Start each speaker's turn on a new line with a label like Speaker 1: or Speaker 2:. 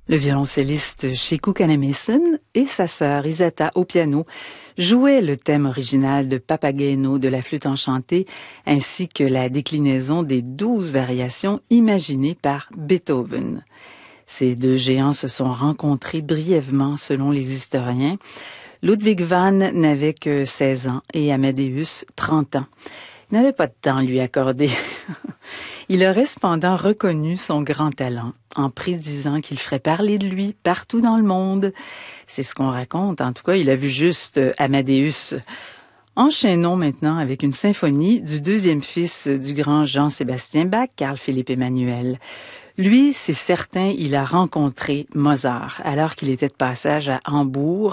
Speaker 1: Le violoncelliste Sheku Kannemason et sa sœur Isata au piano jouaient le thème original de Papageno de la flûte enchantée ainsi que la déclinaison des 12 variations imaginées par Beethoven. Ces deux géants se sont rencontrés brièvement selon les historiens. Ludwig van n'avait que 16 ans et Amadeus 30 ans. Il n'avait pas de temps à lui accorder. Il aurait cependant reconnu son grand talent en prédisant qu'il ferait parler de lui partout dans le monde. C'est ce qu'on raconte. En tout cas, il a vu juste Amadeus. Enchaînons maintenant avec une symphonie du deuxième fils du grand Jean-Sébastien Bach, Carl Philipp Emanuel. Lui, c'est certain, il a rencontré Mozart alors qu'il était de passage à Hambourg